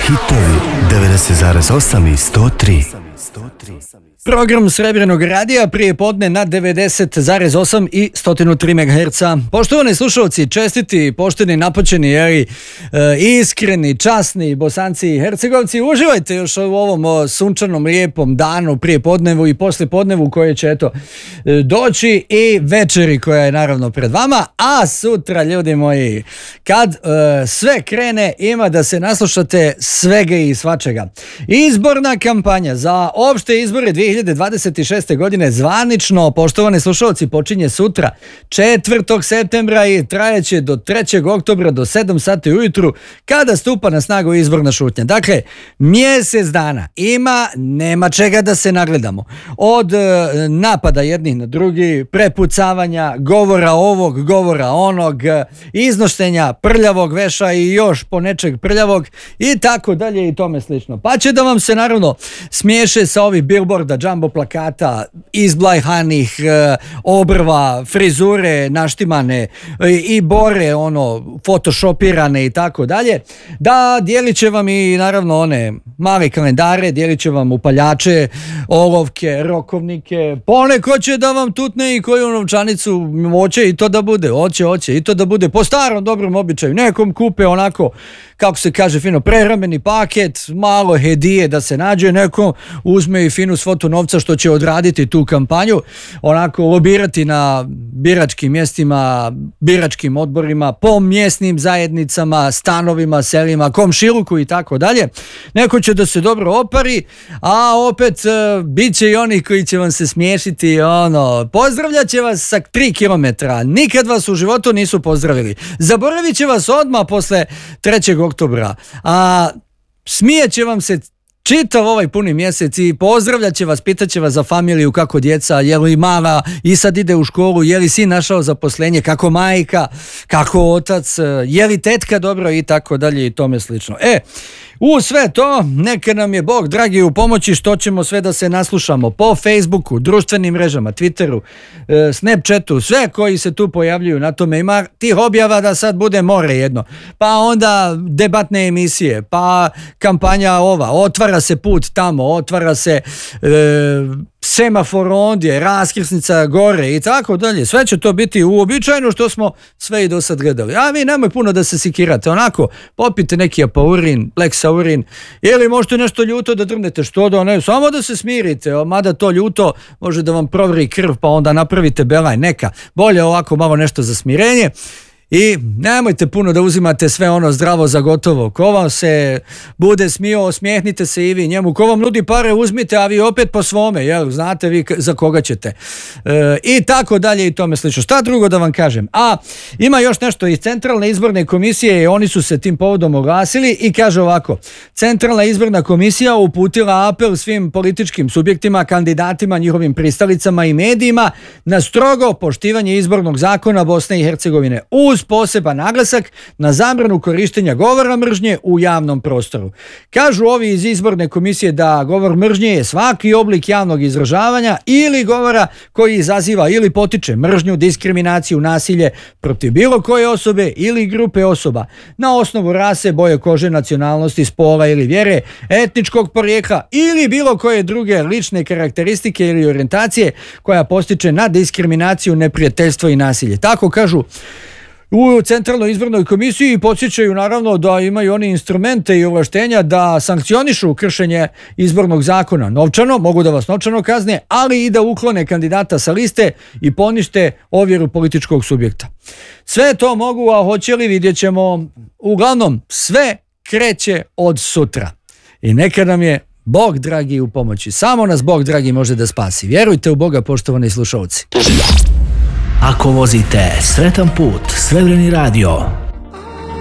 Hitovi 90,8 i 103. Program Srebrnog radija prije podne na 90,8 i 103 MHz. Poštovani slušalci, čestiti, pošteni, napoćeni, iskreni, časni Bosanci i Hercegovci, uživajte još u ovom sunčanom, lijepom danu prije podnevu i poslije podnevu koje će doći i večeri koja je naravno pred vama, a sutra, ljudi moji, kad sve krene, ima da se naslušate svega i svačega. Izborna kampanja za opšte izbore 2026. godine zvanično, poštovani slušalci, počinje sutra 4. septembra i trajeće do 3. oktobra do 7 sati ujutru kada stupa na snagu izborna šutnja. Dakle, mjesec dana nema čega da se nagledamo. Od napada jednih na drugi, prepucavanja, govora ovog, govora onog, iznošenja prljavog veša i još po nečeg prljavog i tako dalje i tome slično. Pa će da vam se naravno smiješe sa ovih billboarda, jumbo plakata, izblajhanih obrva, frizure naštimane i bore photoshopirane i tako dalje. Da, dijelit će vam i naravno one male kalendare, dijelit će vam upaljače, olovke, rokovnike, poneko će da vam tutne i koju novčanicu, hoće i to da bude, hoće i to da bude po starom dobrom običaju. Nekom kupe onako, kako se kaže fino, prehrambeni paket, malo hedije da se nađe, neko uzme i finu svotu novca što će odraditi tu kampanju, onako lobirati na biračkim mjestima, biračkim odborima, po mjesnim zajednicama, stanovima, selima, komšiluku i tako dalje. Neko će da se dobro opari, a opet bit će i oni koji će vam se smiješiti, pozdravljat će vas sa 3 kilometra, nikad vas u životu nisu pozdravili, zaboravit će vas odmah posle 3. oktobra, a smijet će vam se čitav ovaj puni mjesec i pozdravljat će vas, pitat će vas za familiju, kako djeca, je li mala i sad ide u školu, je li sin našao zaposlenje, kako majka, kako otac, je li tetka dobro i tako dalje i tome slično. U sve to, neka nam je Bog dragi u pomoći što ćemo sve da se naslušamo po Facebooku, društvenim mrežama, Twitteru, Snapchatu, sve koji se tu pojavljuju na tome. Ima tih objava da sad bude more jedno. Pa onda debatne emisije, pa kampanja otvara se put tamo, otvara se semafor ondje, raskrsnica gore i tako dalje. Sve će to biti uobičajeno što smo sve i do sad gledali. A vi nemoj puno da se sikirate. Onako, popite neki apaurin, leksaurin, ili možete nešto ljuto da drnete, što da ne, samo da se smirite, mada to ljuto može da vam provri krv pa onda napravite belaj, neka. Bolje ovako malo nešto za smirenje. I nemojte puno da uzimate sve zdravo za gotovo. Ko vam se bude smio, osmijehnite se i vi njemu. Ko vam nudi pare, uzmite, a vi opet po svome, jel? Znate vi za koga ćete. I tako dalje i tome slično. Šta drugo da vam kažem? A ima još nešto iz Centralne izborne komisije i oni su se tim povodom oglasili i kaže ovako: Centralna izborna komisija uputila apel svim političkim subjektima, kandidatima, njihovim pristalicama i medijima na strogo poštivanje izbornog zakona Bosne i Hercegovine uz poseban naglasak na zabranu korištenja govora mržnje u javnom prostoru. Kažu ovi iz izborne komisije da govor mržnje je svaki oblik javnog izražavanja ili govora koji izaziva ili potiče mržnju, diskriminaciju, nasilje protiv bilo koje osobe ili grupe osoba na osnovu rase, boje kože, nacionalnosti, spola ili vjere, etničkog porijekla ili bilo koje druge lične karakteristike ili orijentacije koja postiče na diskriminaciju, neprijateljstvo i nasilje. Tako kažu u Centralnoj izbornoj komisiji i podsjećaju naravno da imaju oni instrumente i ovlaštenja da sankcionišu kršenje izbornog zakona novčano, mogu da vas novčano kazne, ali i da uklone kandidata sa liste i ponište ovjeru političkog subjekta. Sve to mogu, a hoće li vidjet ćemo. Uglavnom, sve kreće od sutra. I neka nam je Bog dragi u pomoći. Samo nas Bog dragi može da spasi. Vjerujte u Boga, poštovani slušalci. Ako vozite, sretan put, Srebrni radio.